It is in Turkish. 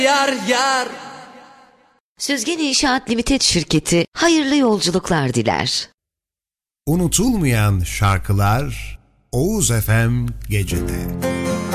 Yar yar. Süzgen İnşaat Limited şirketi hayırlı yolculuklar diler. Unutulmayan şarkılar Oğuz FM Gece'de.